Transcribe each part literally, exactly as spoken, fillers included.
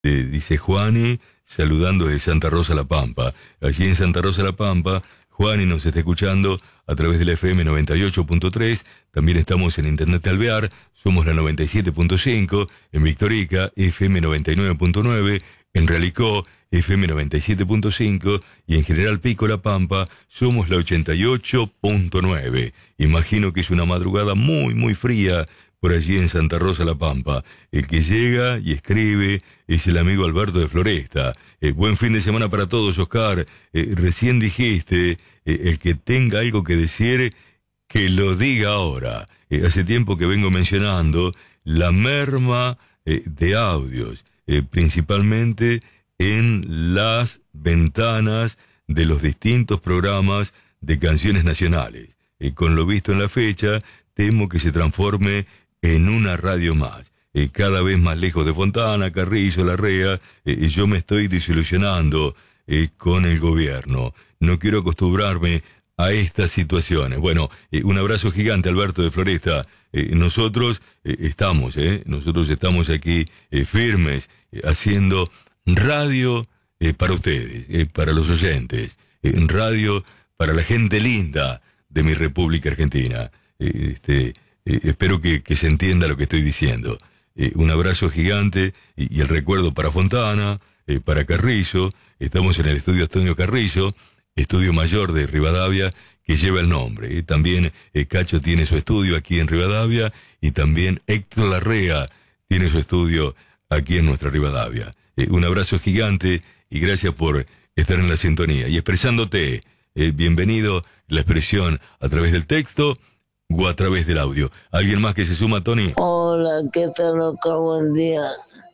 Eh, dice Juani, saludando de Santa Rosa La Pampa. Allí en Santa Rosa La Pampa, Juani nos está escuchando a través de la F M noventa y ocho punto tres. También estamos en Internet de Alvear, somos la noventa y siete punto cinco. En Victorica, F M noventa y nueve punto nueve. En Realicó, F M noventa y siete punto cinco. Y en General Pico La Pampa, somos la ochenta y ocho punto nueve. Imagino que es una madrugada muy, muy fría por allí en Santa Rosa La Pampa. El que llega y escribe es el amigo Alberto de Floresta. Eh, buen fin de semana para todos, Oscar. Eh, recién dijiste, eh, el que tenga algo que decir, que lo diga ahora. Eh, hace tiempo que vengo mencionando la merma eh, de audios, eh, principalmente en las ventanas de los distintos programas de canciones nacionales. Eh, con lo visto en la fecha, temo que se transforme en una radio más, eh, cada vez más lejos de Fontana, Carrizo, Larrea. eh, yo me estoy desilusionando eh, con el gobierno. No quiero acostumbrarme a estas situaciones. Bueno, eh, un abrazo gigante, Alberto de Floresta. Eh, nosotros eh, estamos, eh, nosotros estamos aquí eh, firmes, eh, haciendo radio eh, para ustedes, eh, para los oyentes, eh, radio para la gente linda de mi República Argentina. Eh, este... Eh, espero que, que se entienda lo que estoy diciendo. Eh, un abrazo gigante y, y el recuerdo para Fontana, eh, para Carrizo. Estamos en el estudio Antonio Carrizo, estudio mayor de Rivadavia, que lleva el nombre. Eh. También eh, Cacho tiene su estudio aquí en Rivadavia y también Héctor Larrea tiene su estudio aquí en nuestra Rivadavia. Eh, un abrazo gigante y gracias por estar en la sintonía. Y expresándote, eh, bienvenido la expresión a través del texto o a través del audio. ¿Alguien más que se suma, Tony? Hola, ¿qué tal, Oscar? Buen día.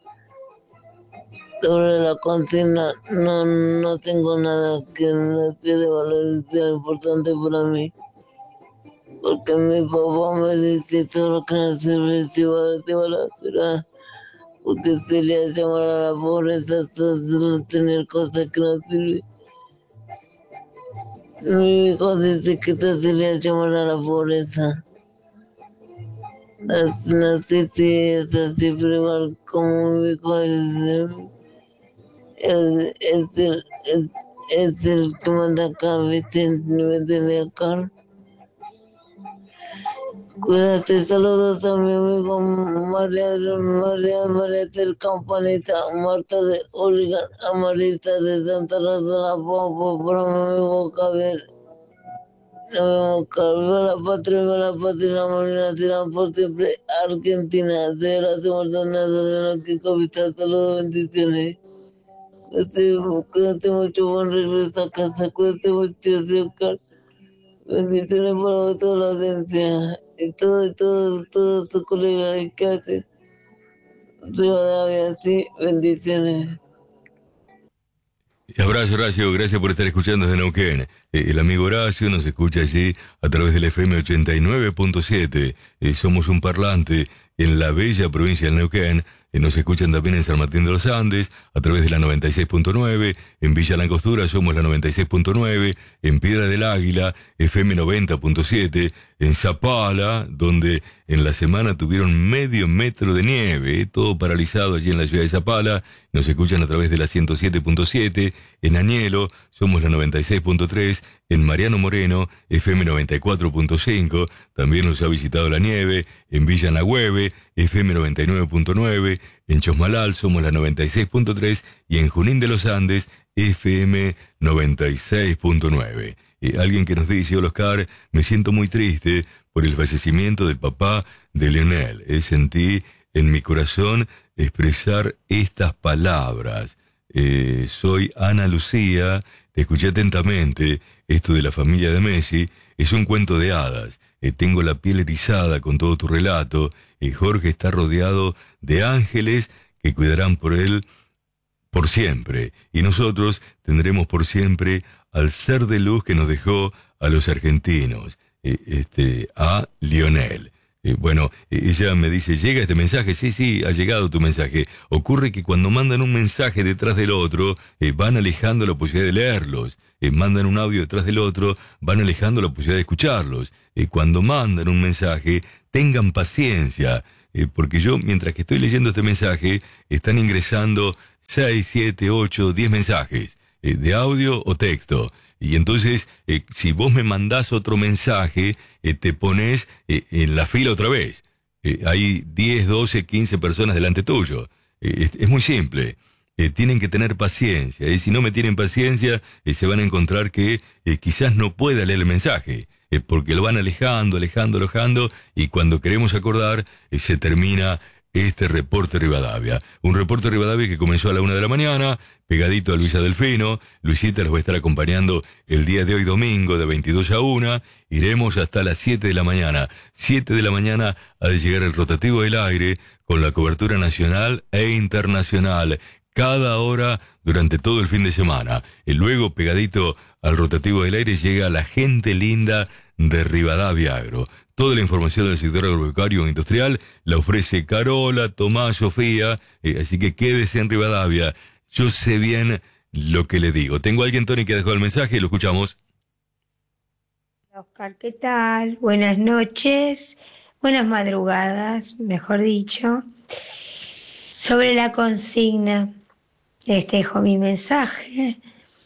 Sobre la consigna, no, no tengo nada que decir de valor importante para mí. Porque mi papá me dice todo lo que no sirve, si va a la ciudad. Porque se le hace llamar a la pobreza, solo tener cosas que no sirven. Mi hijo dice que esto se le hace llamar a la pobreza. Así, no sé si es así, pero igual como mi hijo es, es, es, el, es, es el que manda acá, ¿viste? ¿Me entiendes, Oscar? Cuídate, saludos a mi amigo María, María, María del Campanita, Marta de Oligan, Amarita de Santa Rosa de la Pampa, para mi amigo Javier. Viva la patria, viva la patria, la marina tiran por siempre. Argentina, de la Maldonado de la que capital, saludos, bendiciones. Cuídate mucho, buen regreso a casa, cuídate mucho, Oscar. Bendiciones para toda la audiencia y todo, y todo, todo tu colega, y quédate. Rivadavia, sí, bendiciones. Abrazo, Horacio, gracias por estar escuchando desde Neuquén. Eh, el amigo Horacio nos escucha allí a través del F M ochenta y nueve punto siete. Eh, somos un parlante en la bella provincia del Neuquén. Eh, nos escuchan también en San Martín de los Andes a través de la noventa y seis punto nueve. En Villa Langostura somos la noventa y seis punto nueve. En Piedra del Águila, F M noventa punto siete. En Zapala, donde en la semana tuvieron medio metro de nieve, eh, todo paralizado allí en la ciudad de Zapala. Nos escuchan a través de la ciento siete punto siete. En Añelo somos la noventa y seis punto tres. En Mariano Moreno, F M noventa y cuatro punto cinco. También nos ha visitado la nieve. En Villa Nagüeve, F M noventa y nueve punto nueve. En Chosmalal somos la noventa y seis punto tres. Y en Junín de los Andes, F M noventa y seis punto nueve. Eh, alguien que nos dice: hola, Oscar, me siento muy triste por el fallecimiento del papá de Leonel. Eh, sentí en mi corazón expresar estas palabras. Eh, soy Ana Lucía, te escuché atentamente. Esto de la familia de Messi es un cuento de hadas. Eh, tengo la piel erizada con todo tu relato. Eh, Jorge está rodeado de ángeles que cuidarán por él por siempre. Y nosotros tendremos por siempre al ser de luz que nos dejó a los argentinos, eh, este, a Lionel. Eh, bueno, eh, ella me dice: ¿llega este mensaje? Sí, sí, ha llegado tu mensaje. Ocurre que cuando mandan un mensaje detrás del otro, eh, van alejando la posibilidad de leerlos. Eh, mandan un audio detrás del otro, van alejando la posibilidad de escucharlos. Eh, cuando mandan un mensaje, tengan paciencia, eh, porque yo, mientras que estoy leyendo este mensaje, están ingresando seis, siete, ocho, diez mensajes, eh, de audio o texto. Y entonces, eh, si vos me mandás otro mensaje, eh, te pones eh, en la fila otra vez. Eh, hay diez, doce, quince personas delante tuyo. Eh, es, es muy simple. Eh, tienen que tener paciencia. Y si no me tienen paciencia, eh, se van a encontrar que eh, quizás no pueda leer el mensaje. Eh, porque lo van alejando, alejando, alejando. Y cuando queremos acordar, eh, se termina este reporte Rivadavia. Un reporte Rivadavia que comenzó a la una de la mañana, pegadito a Luisa Delfino. Luisita los va a estar acompañando el día de hoy domingo de veintidós a una. Iremos hasta las siete de la mañana. siete de la mañana ha de llegar el rotativo del aire con la cobertura nacional e internacional. Cada hora durante todo el fin de semana. Y luego, pegadito al rotativo del aire, llega la gente linda de Rivadavia Agro. Toda la información del sector agropecuario e industrial la ofrece Carola, Tomás, Sofía, eh, así que quédese en Rivadavia. Yo sé bien lo que le digo. Tengo a alguien, Tony, que dejó el mensaje, lo escuchamos. Oscar, ¿qué tal? Buenas noches, buenas madrugadas, mejor dicho. Sobre la consigna, les dejo mi mensaje.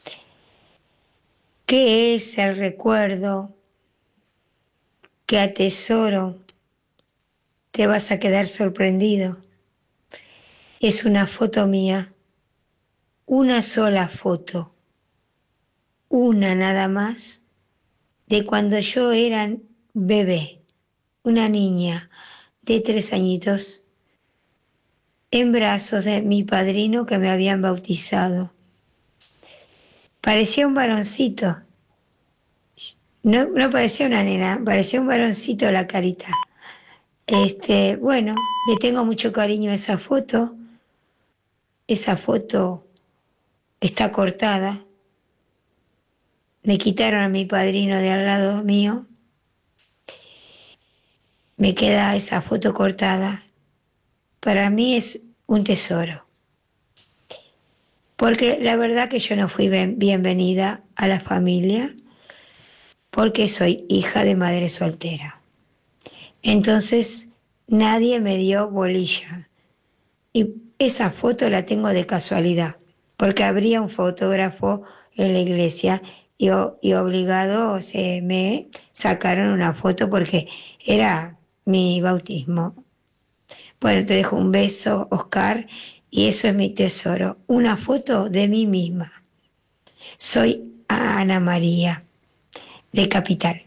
¿Qué es el recuerdo que atesoro? Te vas a quedar sorprendido. Es una foto mía, una sola foto, una nada más, de cuando yo era bebé, una niña de tres añitos, en brazos de mi padrino que me habían bautizado. Parecía un varoncito, no, no parecía una nena, parecía un varoncito la carita. Este, bueno, le tengo mucho cariño a esa foto. Esa foto está cortada. Me quitaron a mi padrino de al lado mío. Me queda esa foto cortada. Para mí es un tesoro. Porque la verdad que yo no fui bien, bienvenida a la familia, porque soy hija de madre soltera. Entonces nadie me dio bolilla. Y esa foto la tengo de casualidad, porque habría un fotógrafo en la iglesia y, y obligado se me sacaron una foto porque era mi bautismo. Bueno, te dejo un beso, Oscar, y eso es mi tesoro, una foto de mí misma. Soy Ana María, de Capital.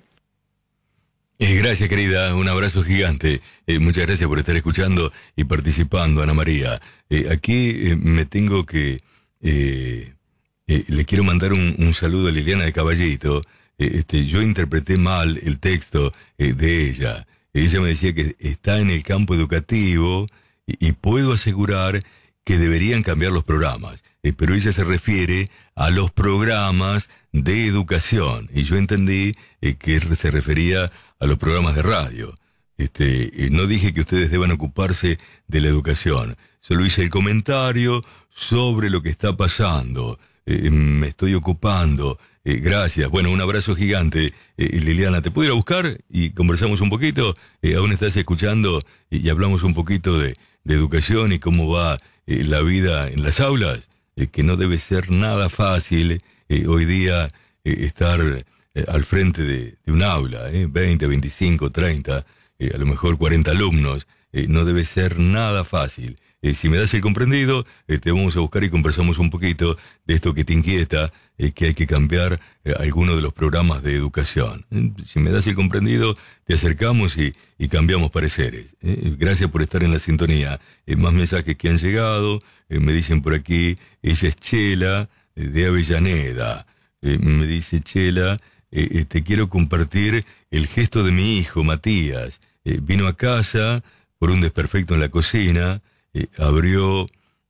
Eh, gracias, querida, un abrazo gigante. Eh, muchas gracias por estar escuchando y participando, Ana María. Eh, aquí eh, me tengo que... Eh, eh, le quiero mandar un, un saludo a Liliana de Caballito. Eh, este, yo interpreté mal el texto eh, de ella. Ella me decía que está en el campo educativo y, y puedo asegurar que deberían cambiar los programas. Eh, pero ella se refiere a los programas de educación. Y yo entendí eh, que se refería a los programas de radio. Este, eh, no dije que ustedes deban ocuparse de la educación. Solo hice el comentario sobre lo que está pasando. Eh, me estoy ocupando. Eh, gracias. Bueno, un abrazo gigante. Eh, Liliana, ¿te puedo ir a buscar? Y conversamos un poquito. Eh, aún estás escuchando y, y hablamos un poquito de, de educación y cómo va eh, la vida en las aulas. Eh, que no debe ser nada fácil eh, hoy día eh, estar eh, al frente de, de un aula. Eh, veinte, veinticinco, treinta, eh, a lo mejor cuarenta alumnos. Eh, no debe ser nada fácil. Eh, si me das el comprendido, eh, te vamos a buscar y conversamos un poquito de esto que te inquieta, eh, que hay que cambiar eh, alguno de los programas de educación. Eh, si me das el comprendido, te acercamos y, y cambiamos pareceres. Eh, gracias por estar en la sintonía. Eh, más mensajes que han llegado, eh, me dicen por aquí, ella es Chela, eh, de Avellaneda. Eh, me dice Chela, eh, eh, te quiero compartir el gesto de mi hijo, Matías. Eh, vino a casa por un desperfecto en la cocina. Eh, abrió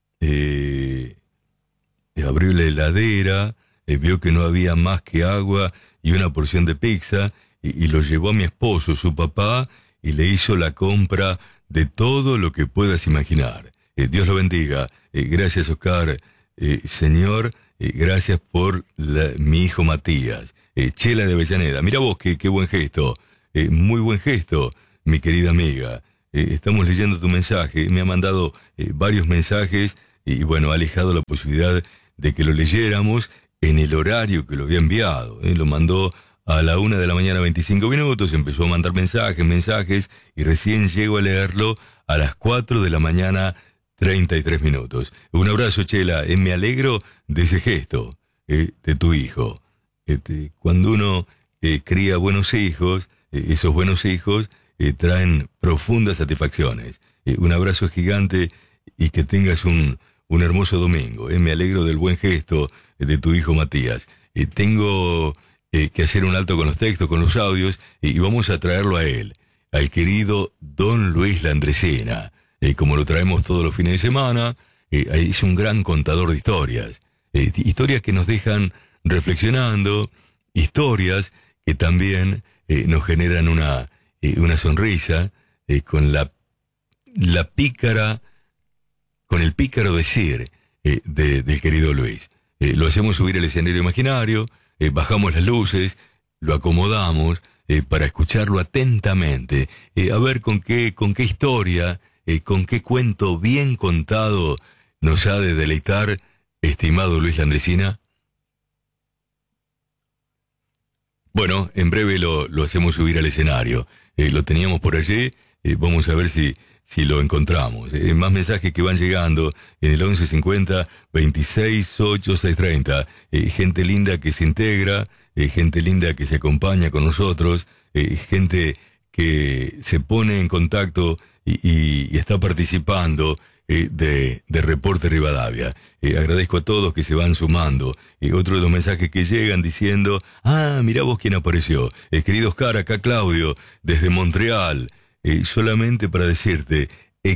eh, abrió la heladera, eh, vio que no había más que agua y una porción de pizza y, y lo llevó a mi esposo, su papá, y le hizo la compra de todo lo que puedas imaginar. Eh, Dios lo bendiga. Eh, gracias, Oscar. Eh, señor, eh, gracias por la, mi hijo Matías. Eh, Chela de Avellaneda. Mira vos, qué, qué buen gesto. Eh, muy buen gesto, mi querida amiga. Eh, estamos leyendo tu mensaje. Me ha mandado eh, varios mensajes y bueno, ha alejado la posibilidad de que lo leyéramos en el horario que lo había enviado. ¿eh? Lo mandó a la una de la mañana veinticinco minutos, empezó a mandar mensajes, mensajes, y recién llego a leerlo a las cuatro de la mañana treinta y tres minutos. Un abrazo, Chela, eh, me alegro de ese gesto eh, de tu hijo. Este, cuando uno eh, cría buenos hijos, eh, esos buenos hijos eh, traen profundas satisfacciones. Eh, un abrazo gigante y que tengas un, un hermoso domingo. Eh. Me alegro del buen gesto eh, de tu hijo Matías. Eh, tengo eh, que hacer un alto con los textos, con los audios, eh, y vamos a traerlo a él, al querido Don Luis Landresina. Eh, como lo traemos todos los fines de semana, eh, es un gran contador de historias. Eh, historias que nos dejan reflexionando, historias que también eh, nos generan una, eh, una sonrisa, eh, con la, la pícara, con el pícaro decir eh, de, del querido Luis. Eh, lo hacemos subir al escenario imaginario, eh, bajamos las luces, lo acomodamos eh, para escucharlo atentamente, eh, a ver con qué, con qué historia, eh, con qué cuento bien contado nos ha de deleitar, estimado Luis Landresina. Bueno, en breve lo, lo hacemos subir al escenario. Eh, lo teníamos por allí, eh, vamos a ver si, si lo encontramos. Eh, más mensajes que van llegando en el once cincuenta, veintiséis, ocho, seis treinta. Eh, gente linda que se integra, eh, gente linda que se acompaña con nosotros, eh, gente que se pone en contacto y, y, y está participando eh, de, de Reporte Rivadavia. Eh, agradezco a todos que se van sumando. Eh, otro de los mensajes que llegan diciendo, ah, mirá vos quién apareció. Eh, querido Oscar, acá Claudio, desde Montreal. Eh, solamente para decirte,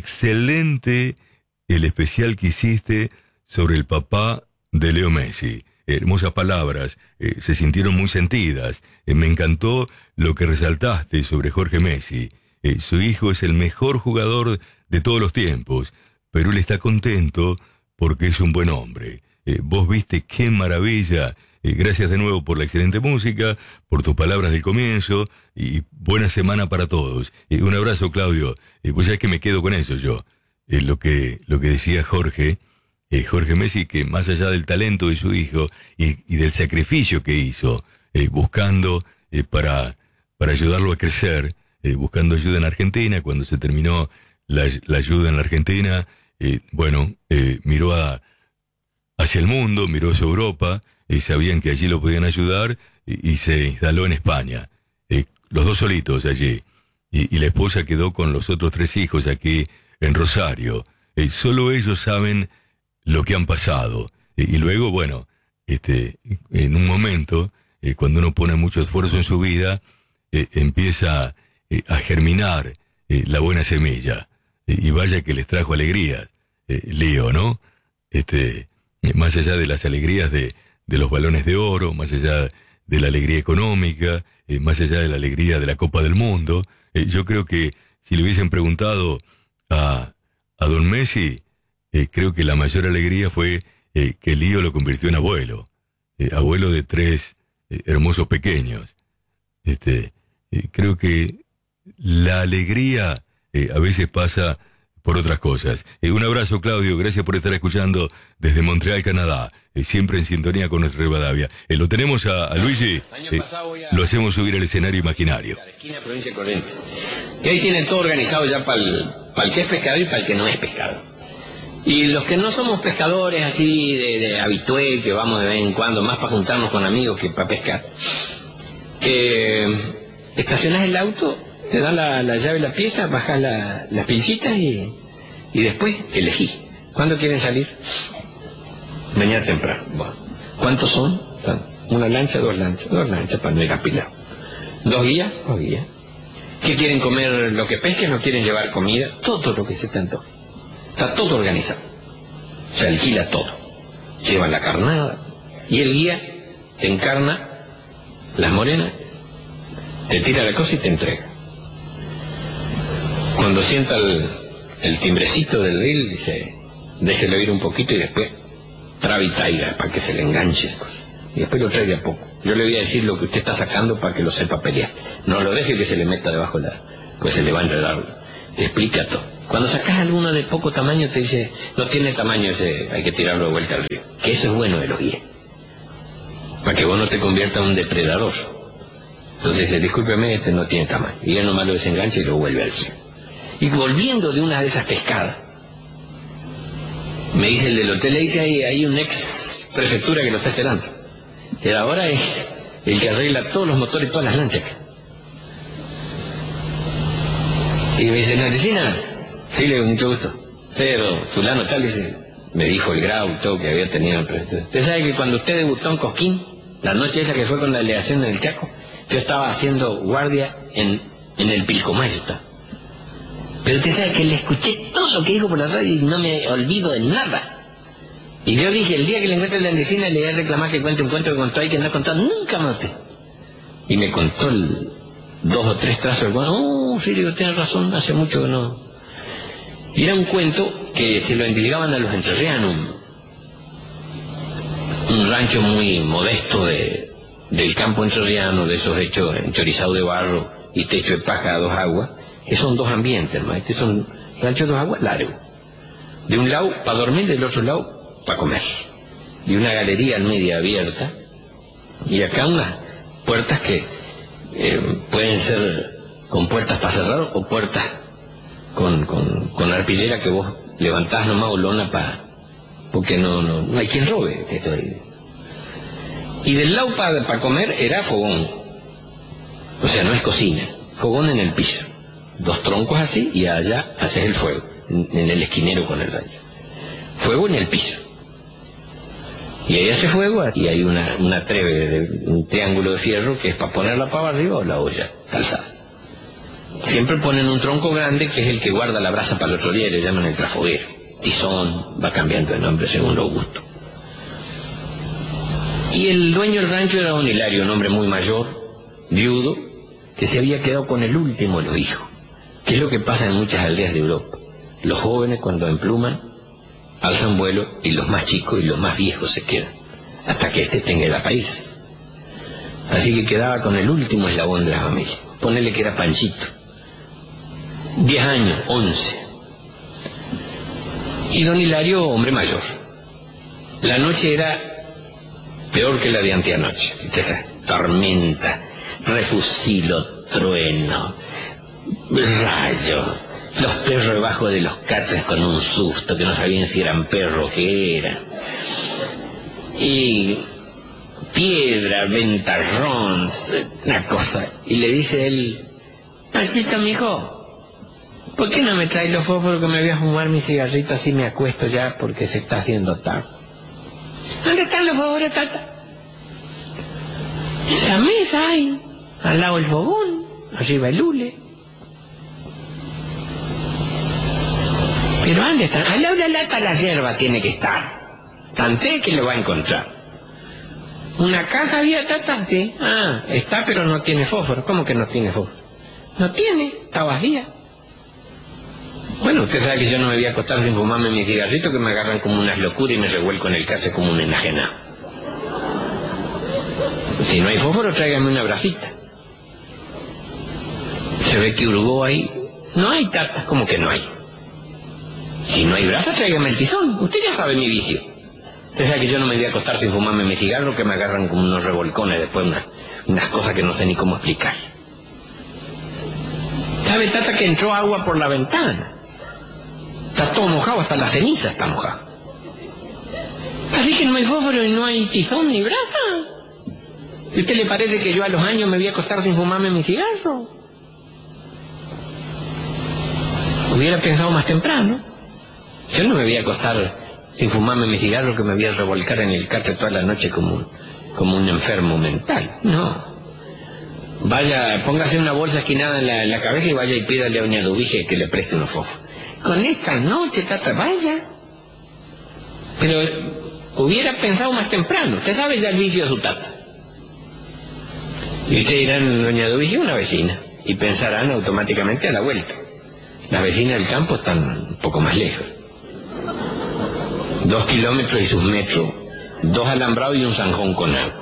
excelente el especial que hiciste sobre el papá de Leo Messi. Hermosas palabras, eh, se sintieron muy sentidas. Eh, me encantó lo que resaltaste sobre Jorge Messi. Eh, su hijo es el mejor jugador de todos los tiempos, pero él está contento porque es un buen hombre. Eh, vos viste qué maravilla. Eh, gracias de nuevo por la excelente música, por tus palabras del comienzo, y buena semana para todos. Eh, un abrazo, Claudio. Eh, pues ya es que me quedo con eso yo. Eh, lo que, lo que decía Jorge, eh, Jorge Messi, que más allá del talento de su hijo y, y del sacrificio que hizo, eh, buscando eh, para, para ayudarlo a crecer, eh, buscando ayuda en Argentina, cuando se terminó la, la ayuda en la Argentina, eh, bueno, eh, miró a, hacia el mundo, miró hacia Europa, y sabían que allí lo podían ayudar, y, y se instaló en España. Eh, los dos solitos allí. Y, y la esposa quedó con los otros tres hijos aquí en Rosario. Eh, solo ellos saben lo que han pasado. Eh, y luego, bueno, este, en un momento, eh, cuando uno pone mucho esfuerzo en su vida, eh, empieza eh, a germinar eh, la buena semilla. Eh, y vaya que les trajo alegrías, eh, Lío, ¿no? Este, eh, más allá de las alegrías de de los balones de oro, más allá de la alegría económica, eh, más allá de la alegría de la Copa del Mundo. Eh, yo creo que si le hubiesen preguntado a, a don Messi, eh, creo que la mayor alegría fue eh, que Lío lo convirtió en abuelo, eh, abuelo de tres eh, hermosos pequeños. Este, eh, creo que la alegría eh, a veces pasa por otras cosas. Eh, un abrazo, Claudio, gracias por estar escuchando desde Montreal, Canadá, eh, siempre en sintonía con nuestra Rivadavia. Eh, lo tenemos a, a Luigi, eh, lo hacemos subir al escenario imaginario. Esquina Provincia Corrientes. Y ahí tienen todo organizado ya para el, para el que es pescador y para el que no es pescador. Y los que no somos pescadores así de, de habitué, que vamos de vez en cuando, más para juntarnos con amigos que para pescar, eh, estacionás el auto, te dan la, la llave y la pieza, bajás la, las pinchitas y, y después elegís. ¿Cuándo quieren salir? Mañana temprano. Bueno, ¿cuántos son? Una lancha, dos lanchas, dos lanchas para no ir apilado. ¿Dos guías? Dos guías. ¿Qué quieren comer? Lo que pesquen, no quieren llevar comida, todo lo que se te antoje. Está todo organizado. Se alquila todo. Llevan la carnada y el guía te encarna las morenas, te tira la cosa y te entrega. Cuando sienta el, el timbrecito del reel, dice, déjelo ir un poquito y después traba y traiga para que se le enganche. Y después lo trae de a poco. Yo le voy a decir lo que usted está sacando para que lo sepa pelear. No lo deje que se le meta debajo de la... pues se le va a enredar. Le explica todo. Cuando sacas alguno de poco tamaño te dice, no tiene tamaño ese, hay que tirarlo de vuelta al río. Que eso es bueno de los guías. Para que vos no te conviertas en un depredador. Entonces dice, discúlpeme, este no tiene tamaño. Y él nomás lo desengancha y lo vuelve al río. Y volviendo de una de esas pescadas, me dice el del hotel, le dice, hay, hay un ex prefectura que lo está esperando. Y ahora es el que arregla todos los motores y todas las lanchas. Y me dice, ¿Narcisina? Sí, le digo, mucho gusto. Pero fulano tal, dice, me dijo el grado y todo que había tenido en prefectura. Usted sabe que cuando usted debutó en Cosquín, la noche esa que fue con la delegación en el Chaco, yo estaba haciendo guardia en, en el Pilcomayo. Está. Pero usted sabe que le escuché todo lo que dijo por la radio y no me olvido de nada. Y yo dije, el día que le encuentre la Narcisina le voy a reclamar que cuente un cuento que contó ahí que no ha contado nunca más usted. Y me contó el, dos o tres trazos del cuento. Oh, sí, digo, tienes razón, hace mucho que no. Y era un cuento que se lo endilgaban a los entrerrianos. Un rancho muy modesto de, del campo entrerriano, de esos hechos enchorizados de barro y techo de paja a dos aguas, que son dos ambientes, ¿no? Este son ranchos de dos aguas largos. De un lado para dormir, del otro lado para comer. Y una galería al medio abierta. Y acá unas puertas que eh, pueden ser con puertas para cerrar o puertas con, con, con arpillera que vos levantás nomás o lona para... porque no, no, no hay quien robe. Y del lado para pa comer era fogón. O sea, no es cocina. Fogón en el piso. Dos troncos así y allá haces el fuego. En el esquinero con el rancho. Fuego en el piso. Y ahí hace fuego y hay una, una treve, de, un triángulo de fierro que es para poner la pava arriba o la olla calzada. Siempre ponen un tronco grande que es el que guarda la brasa para el otro día y le llaman el trafoguero. Tizón, va cambiando de nombre según los gustos. Y el dueño del rancho era don Hilario, un hombre muy mayor, viudo, que se había quedado con el último de los hijos, que es lo que pasa en muchas aldeas de Europa. Los jóvenes cuando empluman, alzan vuelo y los más chicos y los más viejos se quedan, hasta que éste tenga edad para irse. Así que quedaba con el último eslabón de la familia. Ponele que era Panchito. Diez años, once. Y don Hilario, hombre mayor. La noche era peor que la de anteanoche. Esa tormenta, refusilo, trueno, rayo, los perros debajo de los cachas con un susto que no sabían si eran perros o qué eran. Y piedra, ventarrón, una cosa. Y le dice él, Panchito, mijo, ¿por qué no me traes los fósforos que me voy a fumar mi cigarrito así me acuesto ya porque se está haciendo tarde? ¿Dónde están los fósforos, tata? En la mesa hay, al lado del fogón, arriba el hule. Pero ¿dónde están? Al lado de la lata la hierba tiene que estar. Tanté que lo va a encontrar. ¿Una caja había, tata? Sí. Ah, está pero no tiene fósforo. ¿Cómo que no tiene fósforo? No tiene, está vacía. Bueno, usted sabe que yo no me voy a acostar sin fumarme mi cigarrito, que me agarran como unas locuras y me revuelco en el cárcel como un enajenado. Si no hay fósforo, tráigame una bracita. Se ve que hurgó ahí. No hay, tata. ¿Cómo que no hay? Si no hay brasa, tráigame el tizón. Usted ya sabe mi vicio. Usted sabe que yo no me voy a acostar sin fumarme mi cigarro, que me agarran como unos revolcones después, unas, unas cosas que no sé ni cómo explicar. ¿Sabe, tata, que entró agua por la ventana? Está todo mojado, hasta la ceniza está mojada. Así que no hay fósforo y no hay tizón ni brasa. ¿Y a usted le parece que yo a los años me voy a acostar sin fumarme mi cigarro? Hubiera pensado más temprano. Yo no me voy a acostar sin fumarme mi cigarro, que me voy a revolcar en el cárcel toda la noche como un, como un enfermo mental. No. Vaya, póngase una bolsa esquinada en la, en la cabeza y vaya y pídale a doña Dubige que le preste unos fósforos. Con esta noche, tata, vaya. Pero hubiera pensado más temprano. Usted sabe ya el vicio de su tata. Y ustedes dirán, doña Dubige, una vecina. Y pensarán automáticamente a la vuelta. Las vecinas del campo están un poco más lejos. Dos kilómetros y sus metros, dos alambrados y un zanjón con agua.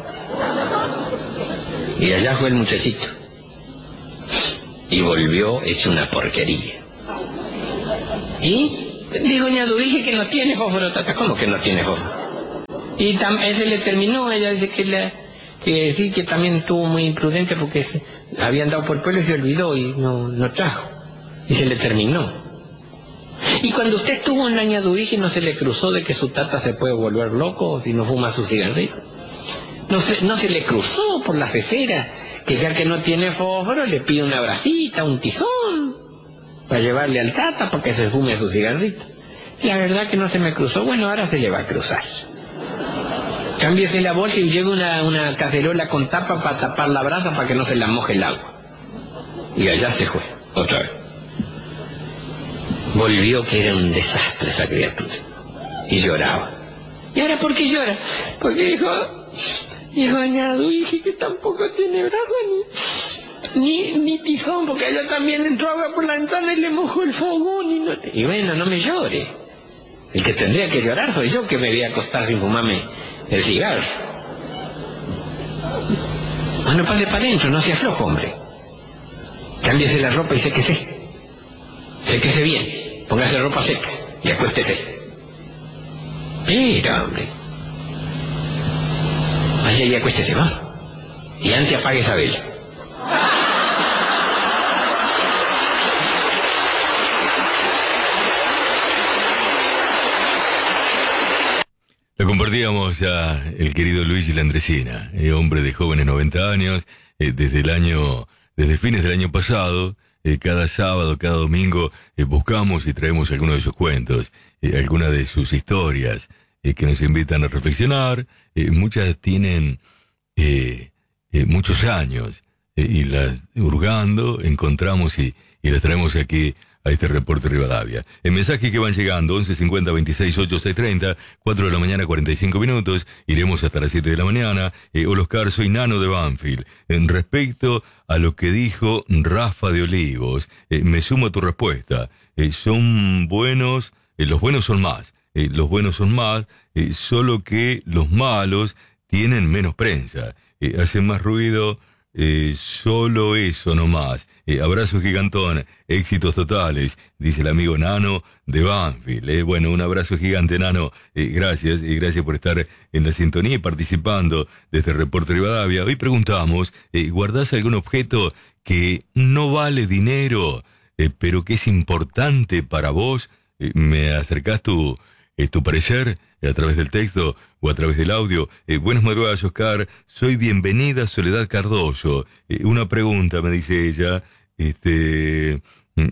Y allá fue el muchachito. Y volvió hecho una porquería. Y dijo doña Dubige que no tiene fósforo, tata. ¿Cómo que no tiene fósforo? Y tam, ese le terminó, ella dice que, le, que sí, que también estuvo muy imprudente porque se, había andado por el pueblo y se olvidó y no, no trajo. Y se le terminó. Y cuando usted estuvo en doña Dubige, ¿no se le cruzó de que su tata se puede volver loco si no fuma su cigarrillo? No se, no se le cruzó por la cesera que ya que no tiene fósforo le pide una bracita, un tizón, para llevarle al tata para que se fume su cigarrito. La verdad que no se me cruzó. Bueno, ahora se le va a cruzar. Cámbiese la bolsa y lleve una, una cacerola con tapa para tapar la brasa para que no se la moje el agua. Y allá se fue, otra vez. Volvió que era un desastre esa criatura. Y lloraba. ¿Y ahora por qué llora? Porque dijo, dijo doña Dubige que tampoco tiene brazo ni, ni, ni tizón, porque allá también entró agua por la ventana y le mojó el fogón. Y, no, y bueno, no me llore. El que tendría que llorar soy yo, que me voy a acostar sin fumarme el cigarro. Bueno, pase para adentro, no se aflojo, hombre. Cámbiese la ropa y séquese. Séquese bien. Póngase ropa seca y acuéstese. Mira, hombre. Vaya y acuéstese, va. Y antes apague esa vela. Lo compartíamos ya el querido Luigi Landresina, eh, hombre de jóvenes noventa años, eh, desde el año, desde fines del año pasado. Eh, cada sábado, cada domingo eh, buscamos y traemos algunos de sus cuentos, eh, algunas de sus historias eh, que nos invitan a reflexionar. Eh, muchas tienen eh, eh, muchos años eh, y las hurgando encontramos y, y las traemos aquí a este reporte Rivadavia. El mensaje que van llegando, once cincuenta veintiséis ochenta y seis treinta, cuatro de la mañana cuarenta y cinco minutos, iremos hasta las siete de la mañana. Eh, hola Oscar, soy Nano de Banfield. En respecto a lo que dijo Rafa de Olivos, eh, me sumo a tu respuesta. Eh, son buenos, eh, los buenos son más, eh, los buenos son más, eh, solo que los malos tienen menos prensa, eh, hacen más ruido. Eh, solo eso nomás. Eh, abrazo gigantón, éxitos totales, dice el amigo Nano de Banfield. Eh, bueno, un abrazo gigante, Nano. Eh, gracias, y eh, gracias por estar en la sintonía y participando de este reporte Rivadavia. Hoy preguntamos, eh, ¿guardás algún objeto que no vale dinero, eh, pero que es importante para vos? Eh, ¿Me acercás tu, eh, tu parecer a través del texto o a través del audio? Eh, buenas madrugadas, Oscar. Soy Bienvenida Soledad Cardoso. Eh, una pregunta, me dice ella. Este, eh,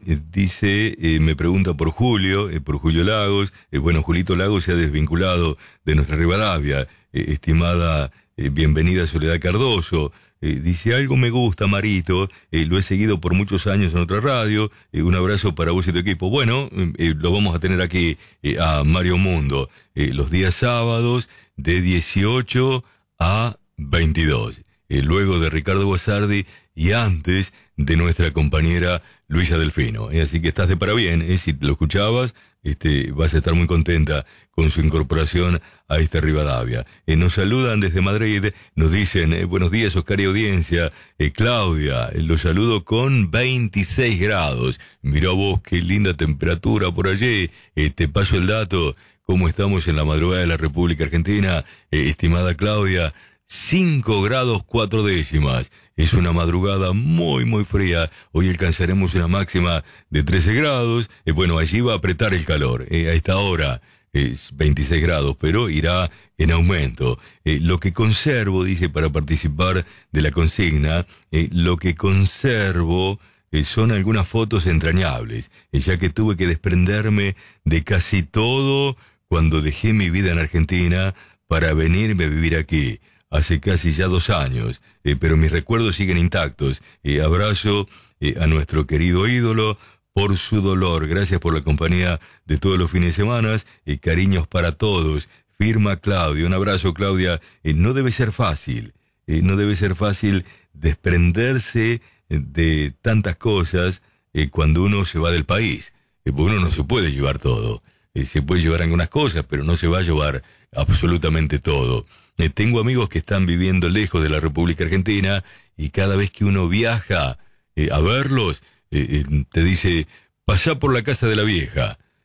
dice, eh, me pregunta por Julio, eh, por Julio Lagos. Eh, bueno, Julito Lagos se ha desvinculado de nuestra Rivadavia. Eh, estimada eh, Bienvenida Soledad Cardoso. Eh, dice, algo me gusta, Marito, eh, lo he seguido por muchos años en otra radio, eh, un abrazo para vos y tu equipo. Bueno, eh, lo vamos a tener aquí eh, a Mario Mundo, eh, los días sábados de dieciocho a veintidós, eh, luego de Ricardo Guasardi y antes de nuestra compañera Luisa Delfino. Eh, así que estás de para bien, eh, si lo escuchabas, este, vas a estar muy contenta con su incorporación a esta Rivadavia. Eh, nos saludan desde Madrid, nos dicen, eh, buenos días Oscar y audiencia, eh, Claudia, eh, los saludo con veintiséis grados, mirá vos qué linda temperatura por allí, eh, te paso el dato, cómo estamos en la madrugada de la República Argentina, eh, estimada Claudia, cinco grados cuatro décimas, es una madrugada muy muy fría, hoy alcanzaremos una máxima de trece grados, eh, bueno, allí va a apretar el calor, eh, a esta hora, es veintiséis grados, pero irá en aumento. Eh, lo que conservo, dice, para participar de la consigna, eh, lo que conservo eh, son algunas fotos entrañables, eh, ya que tuve que desprenderme de casi todo cuando dejé mi vida en Argentina para venirme a vivir aquí, hace casi ya dos años, eh, pero mis recuerdos siguen intactos. Eh, abrazo eh, a nuestro querido ídolo, por su dolor. Gracias por la compañía de todos los fines de semana. Eh, cariños para todos. Firma Claudia. Un abrazo, Claudia. Eh, no debe ser fácil. Eh, no debe ser fácil desprenderse de tantas cosas eh, cuando uno se va del país. Eh, porque uno no se puede llevar todo. Eh, se puede llevar algunas cosas, pero no se va a llevar absolutamente todo. Eh, tengo amigos que están viviendo lejos de la República Argentina y cada vez que uno viaja eh, a verlos, Eh, eh, te dice, pasá por la casa de la vieja,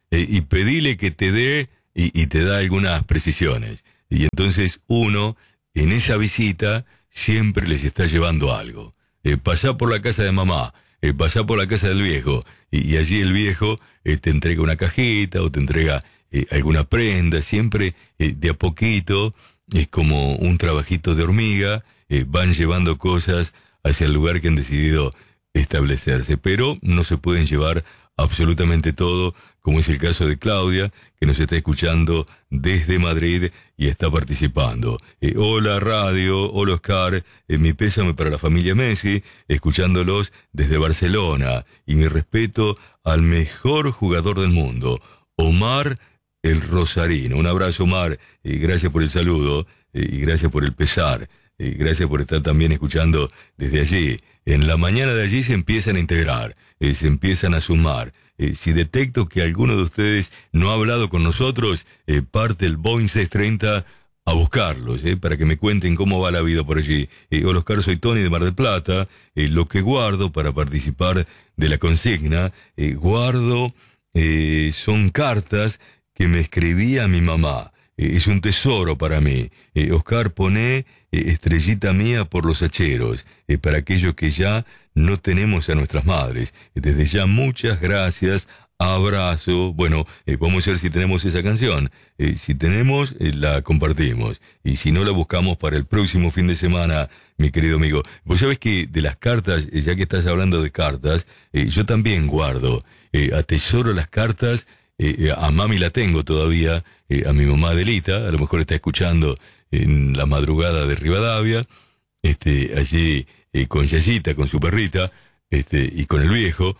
eh, y pedile que te dé, y, y te da algunas precisiones. Y entonces uno, en esa visita, siempre les está llevando algo. Eh, pasá por la casa de mamá, eh, pasá por la casa del viejo, y, y allí el viejo eh, te entrega una cajita o te entrega eh, alguna prenda, siempre eh, de a poquito, es como un trabajito de hormiga, eh, van llevando cosas hacia el lugar que han decidido establecerse, pero no se pueden llevar absolutamente todo, como es el caso de Claudia, que nos está escuchando desde Madrid y está participando. Eh, hola radio, hola Oscar, eh, mi pésame para la familia Messi, escuchándolos desde Barcelona, y mi respeto al mejor jugador del mundo, Omar el Rosarino. Un abrazo, Omar, y gracias por el saludo, eh, y gracias por el pesar, y gracias por estar también escuchando desde allí. En la mañana de allí se empiezan a integrar, eh, se empiezan a sumar. Eh, si detecto que alguno de ustedes no ha hablado con nosotros, eh, parte el Boeing seiscientos treinta a buscarlos, eh, para que me cuenten cómo va la vida por allí. Eh, hola Oscar, soy Tony de Mar del Plata. Eh, lo que guardo para participar de la consigna, eh, guardo, eh, son cartas que me escribía mi mamá. Eh, es un tesoro para mí. Eh, Oscar, poné eh, estrellita mía por los hacheros, eh, para aquellos que ya no tenemos a nuestras madres. Eh, desde ya muchas gracias, abrazo. Bueno, eh, vamos a ver si tenemos esa canción. Eh, si tenemos, eh, la compartimos. Y si no, la buscamos para el próximo fin de semana, mi querido amigo. Vos sabés que de las cartas, eh, ya que estás hablando de cartas, eh, yo también guardo, eh, atesoro las cartas. Eh, a mami la tengo todavía, eh, a mi mamá Adelita, a lo mejor está escuchando en la madrugada de Rivadavia, este, allí eh, con Yayita, con su perrita, este, y con el viejo,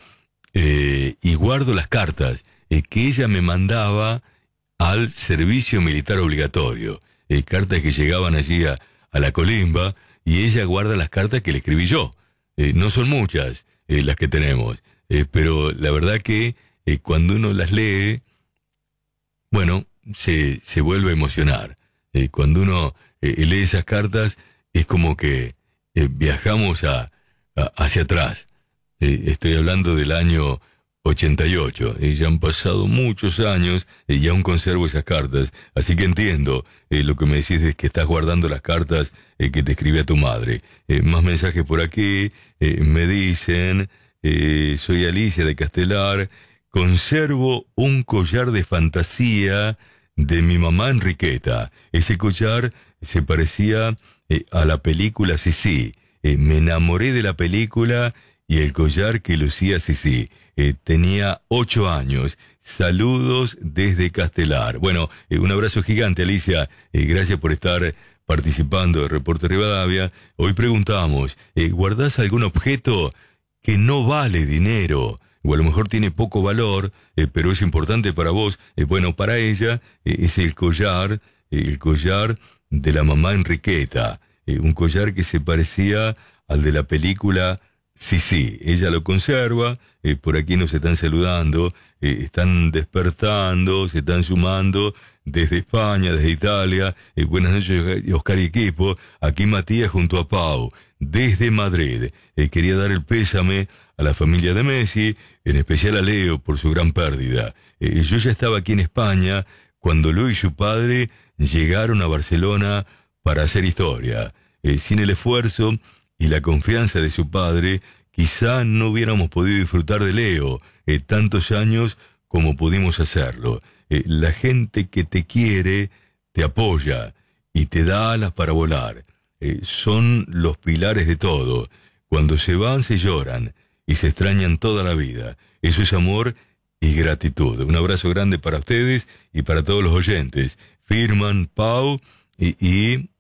eh, y guardo las cartas eh, que ella me mandaba al servicio militar obligatorio, eh, cartas que llegaban allí a, a la colimba, y ella guarda las cartas que le escribí yo. Eh, no son muchas eh, las que tenemos, eh, pero la verdad que Eh, cuando uno las lee, bueno, se, se vuelve a emocionar. Eh, cuando uno eh, lee esas cartas, es como que eh, viajamos a, a, hacia atrás. Eh, estoy hablando del año ochenta y ocho. Eh, ya han pasado muchos años eh, y aún conservo esas cartas. Así que entiendo eh, lo que me decís es que estás guardando las cartas eh, que te escribí a tu madre. Eh, más mensajes por aquí. Eh, me dicen, eh, soy Alicia de Castelar. Conservo un collar de fantasía de mi mamá Enriqueta. Ese collar se parecía eh, a la película Sissi. Eh, me enamoré de la película y el collar que lucía Sissi. Eh, tenía ocho años. Saludos desde Castelar. Bueno, eh, un abrazo gigante, Alicia. Eh, gracias por estar participando de Reporte Rivadavia. Hoy preguntamos, eh, ¿guardás algún objeto que no vale dinero? O a lo mejor tiene poco valor, eh, pero es importante para vos. Eh, bueno, para ella eh, es el collar, eh, el collar de la mamá Enriqueta. Eh, un collar que se parecía al de la película Sissi. Ella lo conserva, eh, por aquí nos están saludando, eh, están despertando, se están sumando desde España, desde Italia. Eh, buenas noches, Oscar y equipo. Aquí Matías junto a Pau, desde Madrid. Eh, quería dar el pésame a la familia de Messi, en especial a Leo por su gran pérdida. Eh, yo ya estaba aquí en España cuando Leo y su padre llegaron a Barcelona para hacer historia. Eh, sin el esfuerzo y la confianza de su padre, quizá no hubiéramos podido disfrutar de Leo eh, tantos años como pudimos hacerlo. Eh, la gente que te quiere, te apoya y te da alas para volar. Eh, son los pilares de todo. Cuando se van, se lloran y se extrañan toda la vida. Eso es amor y gratitud. Un abrazo grande para ustedes y para todos los oyentes. Firman Pau y, y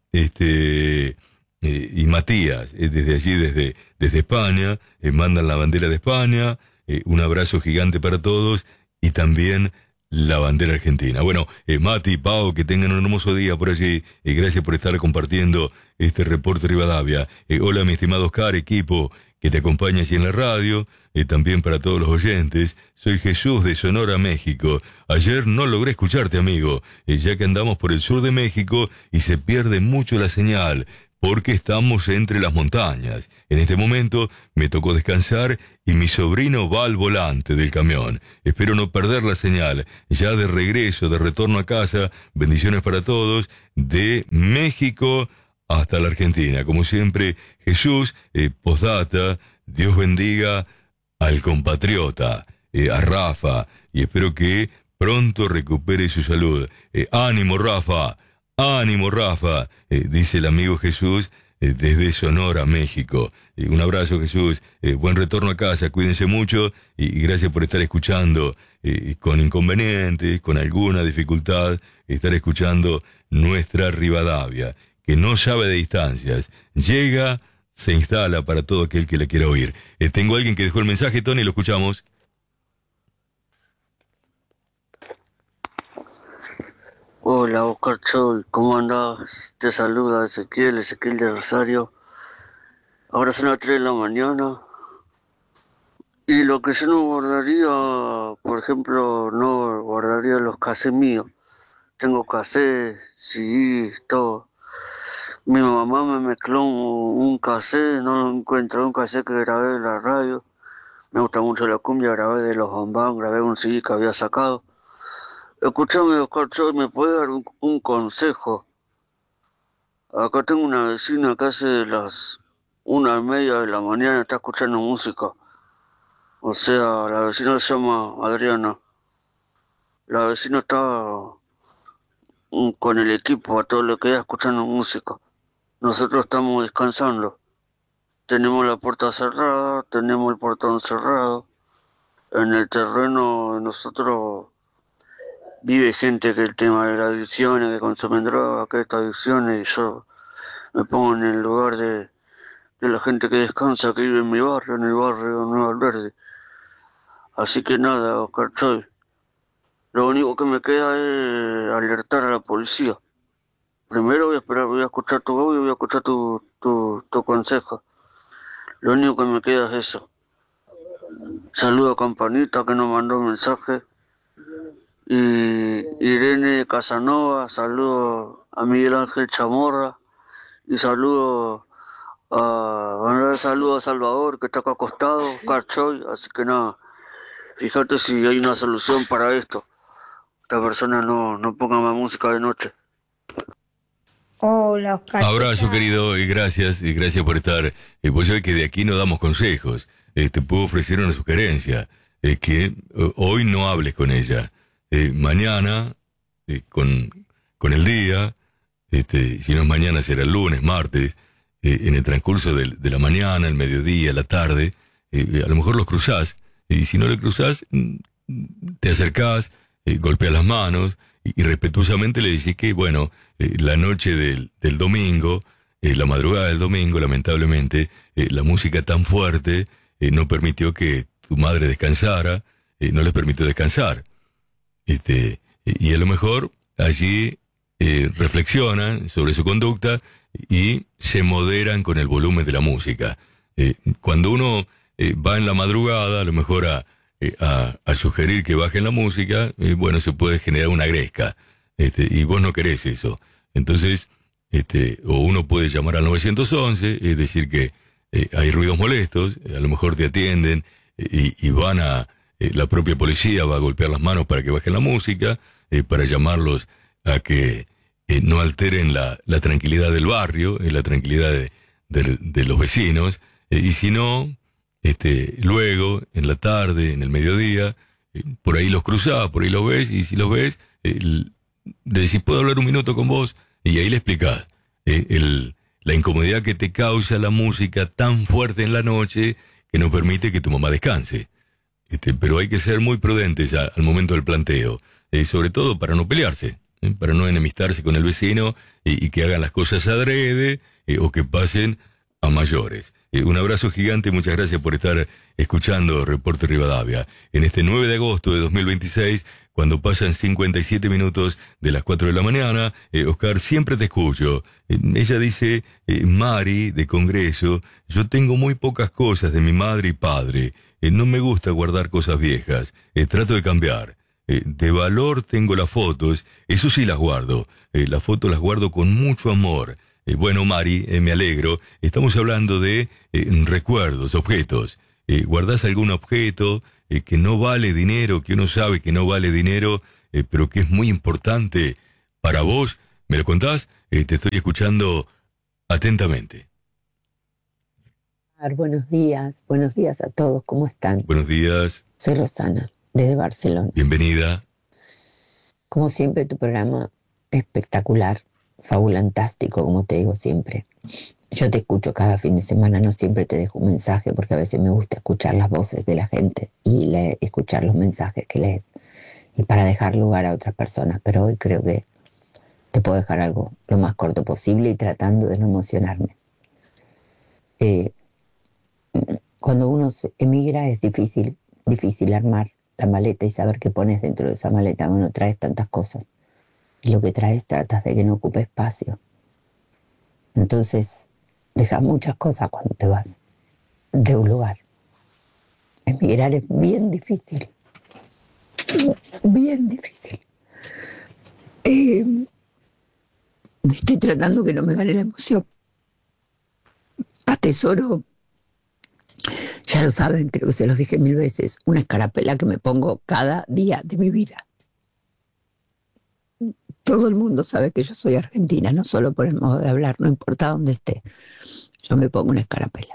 este eh, y Matías, eh, desde allí, desde, desde España, eh, mandan la bandera de España. Eh, un abrazo gigante para todos y también la bandera argentina. Bueno, eh, Mati, Pau, que tengan un hermoso día por allí. Eh, gracias por estar compartiendo este Reporte Rivadavia. Eh, hola, mi estimado Oscar, equipo que te acompaña allí en la radio, eh, también para todos los oyentes. Soy Jesús de Sonora, México. Ayer no logré escucharte, amigo, eh, ya que andamos por el sur de México y se pierde mucho la señal, porque estamos entre las montañas. En este momento me tocó descansar y mi sobrino va al volante del camión. Espero no perder la señal. Ya de regreso, de retorno a casa, bendiciones para todos, de México hasta la Argentina. Como siempre, Jesús, eh, postdata, Dios bendiga al compatriota, eh, a Rafa, y espero que pronto recupere su salud. Eh, ánimo, Rafa. Ánimo, Rafa, eh, dice el amigo Jesús eh, desde Sonora, México. Eh, un abrazo, Jesús. Eh, buen retorno a casa, cuídense mucho y, y gracias por estar escuchando eh, con inconvenientes, con alguna dificultad, estar escuchando nuestra Rivadavia, que no sabe de distancias. Llega, se instala para todo aquel que la quiera oír. Eh, tengo a alguien que dejó el mensaje, Tony, lo escuchamos. Hola Oscar Choy, ¿cómo andás? Te saluda Ezequiel, Ezequiel de Rosario. Ahora son las tres de la mañana. Y lo que yo no guardaría, por ejemplo, no guardaría los cassettes míos. Tengo cassettes, C Ds, todo. Mi mamá me mezcló un, un cassette, no lo encuentro, un cassette que grabé en la radio. Me gusta mucho la cumbia, grabé de los Bambán, grabé un C D que había sacado. Escúchame, Oscar Choy, ¿me puede dar un, un consejo? Acá tengo una vecina que hace las una y media de la mañana está escuchando música. O sea, la vecina se llama Adriana. La vecina está mm, con el equipo a todo lo que es escuchando música. Nosotros estamos descansando. Tenemos la puerta cerrada, tenemos el portón cerrado. En el terreno de nosotros vive gente que el tema de las adicciones, que consumen drogas, que estas adicciones, y yo me pongo en el lugar de, de la gente que descansa, que vive en mi barrio, en el barrio Nueva Alverde. Así que nada, Oscar Choy, lo único que me queda es alertar a la policía. Primero voy a esperar, voy a escuchar tu audio, voy a escuchar tu, tu, tu consejo. Lo único que me queda es eso. Saludo a Campanita que nos mandó un mensaje. Y Irene Casanova, saludo a Miguel Ángel Chamorra y saludo a, mandar saludo a Salvador que está acá acostado, Oscar Choy. Así que nada, fíjate si hay una solución para esto. Esta persona no, no ponga más música de noche. Hola, Oscar. Abrazo, querido, y gracias, y gracias por estar. Eh, vos sabés que de aquí no damos consejos. Eh, te puedo ofrecer una sugerencia, eh, que eh, hoy no hables con ella. Eh, mañana, eh, con, con el día, este, si no es mañana será el lunes, martes, eh, en el transcurso de, de la mañana, el mediodía, la tarde, eh, a lo mejor los cruzás, y si no le cruzás, te acercás, eh, golpeas las manos, y, y respetuosamente le decís que, bueno, eh, la noche del, del domingo, eh, la madrugada del domingo, lamentablemente, eh, la música tan fuerte eh, no permitió que tu madre descansara, eh, no les permitió descansar. Este, y a lo mejor allí eh, reflexionan sobre su conducta y se moderan con el volumen de la música. Eh, cuando uno eh, va en la madrugada, a lo mejor a, eh, a, a sugerir que bajen la música, eh, bueno, se puede generar una gresca, este, y vos no querés eso. Entonces, este, o uno puede llamar al nueve once, es decir que eh, hay ruidos molestos, a lo mejor te atienden eh, y, y van a... Eh, la propia policía va a golpear las manos para que bajen la música, eh, para llamarlos a que eh, no alteren la, la tranquilidad del barrio, eh, la tranquilidad de, de, de los vecinos, eh, y si no, este, luego, en la tarde, en el mediodía, eh, por ahí los cruzás, por ahí los ves, y si los ves, eh, le decís, ¿puedo hablar un minuto con vos? Y ahí le explicás eh, el, la incomodidad que te causa la música tan fuerte en la noche que no permite que tu mamá descanse. Este, pero hay que ser muy prudentes al momento del planteo, eh, sobre todo para no pelearse, eh, para no enemistarse con el vecino y, y que hagan las cosas adrede eh, o que pasen a mayores. Eh, un abrazo gigante, muchas gracias por estar escuchando Reporte Rivadavia. En este nueve de agosto de dos mil veintiséis, cuando pasan cincuenta y siete minutos de las cuatro de la mañana, eh, Oscar, siempre te escucho. Eh, ella dice, eh, Mari, de Congreso, yo tengo muy pocas cosas de mi madre y padre. Eh, no me gusta guardar cosas viejas, eh, trato de cambiar. Eh, de valor tengo las fotos, eso sí las guardo. Eh, las fotos las guardo con mucho amor. Eh, bueno, Mari, eh, me alegro. Estamos hablando de eh, recuerdos, objetos. Eh, ¿Guardás algún objeto eh, que no vale dinero, que uno sabe que no vale dinero, eh, pero que es muy importante para vos? ¿Me lo contás? Eh, te estoy escuchando atentamente. Buenos días, buenos días a todos, ¿cómo están? Buenos días. Soy Rosana, desde Barcelona. Bienvenida. Como siempre, tu programa espectacular, fabulantástico, como te digo siempre. Yo te escucho cada fin de semana, no siempre te dejo un mensaje, porque a veces me gusta escuchar las voces de la gente y leer, escuchar los mensajes que lees, y para dejar lugar a otras personas, pero hoy creo que te puedo dejar algo lo más corto posible y tratando de no emocionarme. Eh, Cuando uno emigra es difícil, difícil armar la maleta y saber qué pones dentro de esa maleta. Bueno, traes tantas cosas y lo que traes tratas de que no ocupe espacio. Entonces, dejas muchas cosas cuando te vas de un lugar. Emigrar es bien difícil, bien difícil. Eh, estoy tratando que no me gane la emoción. Atesoro, ya lo saben, creo que se los dije mil veces, una escarapela que me pongo cada día de mi vida. Todo el mundo sabe que yo soy argentina, no solo por el modo de hablar, no importa dónde esté. Yo me pongo una escarapela.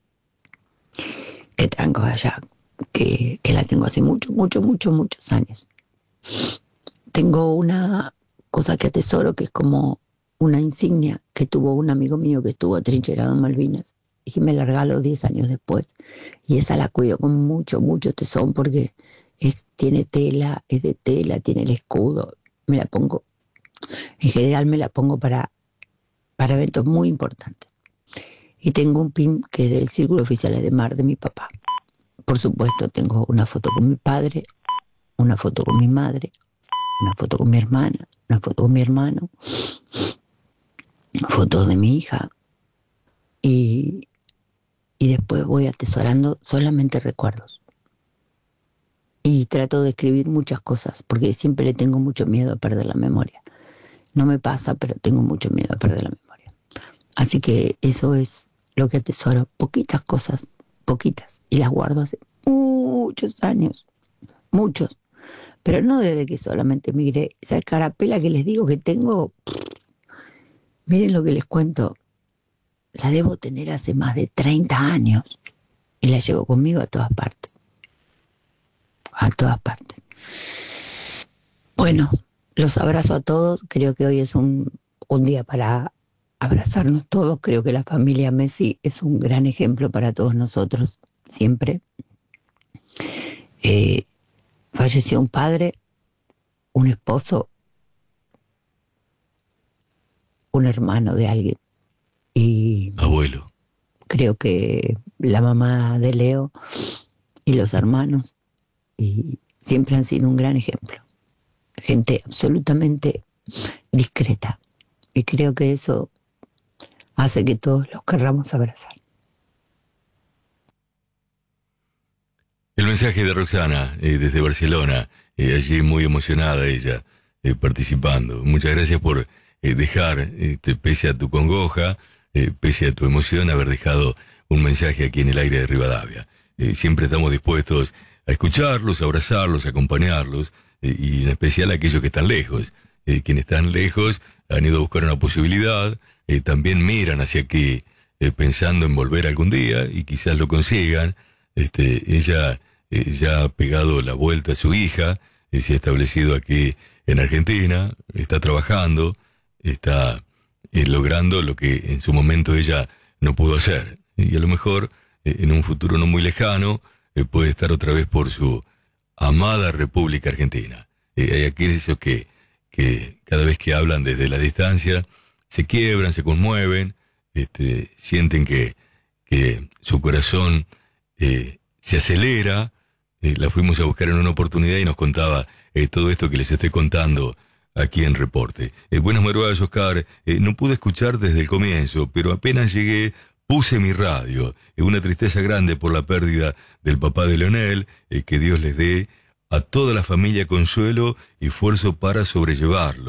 Que tranco allá, que, que la tengo hace mucho, mucho, mucho, muchos años. Tengo una cosa que atesoro que es como una insignia que tuvo un amigo mío que estuvo atrincherado en Malvinas y que me la regaló diez años después. Y esa la cuido con mucho, mucho tesón porque es, tiene tela, es de tela, tiene el escudo. Me la pongo, en general me la pongo para, para eventos muy importantes. Y tengo un pin que es del Círculo Oficiales de Mar de mi papá. Por supuesto, tengo una foto con mi padre, una foto con mi madre, una foto con mi hermana, una foto con mi hermano, fotos de mi hija. Y, y después voy atesorando solamente recuerdos. Y trato de escribir muchas cosas, porque siempre le tengo mucho miedo a perder la memoria. No me pasa, pero tengo mucho miedo a perder la memoria. Así que eso es lo que atesoro. Poquitas cosas, poquitas. Y las guardo hace muchos años. Muchos. Pero no desde que solamente migré. Esa escarapela que les digo que tengo, miren lo que les cuento. La debo tener hace más de treinta años. Y la llevo conmigo a todas partes. A todas partes. Bueno, los abrazo a todos. Creo que hoy es un, un día para abrazarnos todos. Creo que la familia Messi es un gran ejemplo para todos nosotros, siempre. Eh, falleció un padre, un esposo, un hermano de alguien. Y abuelo. Creo que la mamá de Leo y los hermanos y siempre han sido un gran ejemplo. Gente absolutamente discreta. Y creo que eso hace que todos los querramos abrazar. El mensaje de Roxana, eh, desde Barcelona, eh, allí muy emocionada ella, eh, participando. Muchas gracias por eh, dejar, eh, pese a tu congoja, eh, pese a tu emoción, haber dejado un mensaje aquí en el aire de Rivadavia. Eh, siempre estamos dispuestos a escucharlos, a abrazarlos, a acompañarlos, eh, y en especial a aquellos que están lejos. Eh, quienes están lejos han ido a buscar una posibilidad, eh, también miran hacia aquí, eh, pensando en volver algún día, y quizás lo consigan. Este, ella eh, ya ha pegado la vuelta a su hija, eh, se ha establecido aquí en Argentina, está trabajando, está eh, logrando lo que en su momento ella no pudo hacer. Y a lo mejor, eh, en un futuro no muy lejano, eh, puede estar otra vez por su amada República Argentina. Eh, hay aquellos que, que cada vez que hablan desde la distancia, se quiebran, se conmueven, este, sienten que, que su corazón eh, se acelera. Eh, la fuimos a buscar en una oportunidad y nos contaba eh, todo esto que les estoy contando aquí en Reporte. Eh, buenas madrugadas, Oscar. Eh, no pude escuchar desde el comienzo, pero apenas llegué, puse mi radio. Eh, una tristeza grande por la pérdida del papá de Leonel. Eh, que Dios les dé a toda la familia consuelo y esfuerzo para sobrellevarlo.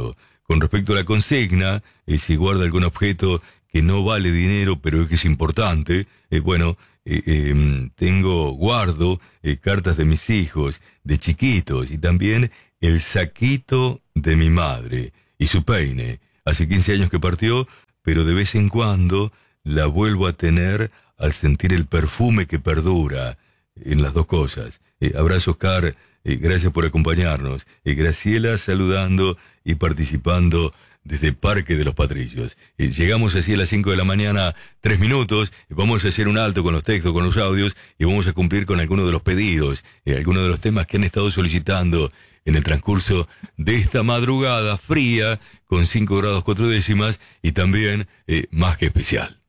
con respecto a la consigna, eh, si guarda algún objeto que no vale dinero, pero que es importante, eh, bueno, eh, eh, tengo, guardo eh, cartas de mis hijos, de chiquitos, y también el saquito de mi madre, y su peine. Hace quince años que partió, pero de vez en cuando la vuelvo a tener al sentir el perfume que perdura en las dos cosas. Eh, abrazo, Oscar, eh, gracias por acompañarnos. Eh, Graciela saludando y participando desde Parque de los Patricios. Eh, llegamos así a las cinco de la mañana, tres minutos, vamos a hacer un alto con los textos, con los audios, y vamos a cumplir con algunos de los pedidos, eh, algunos de los temas que han estado solicitando en el transcurso de esta madrugada fría, con cinco grados cuatro décimas, y también eh, más que especial.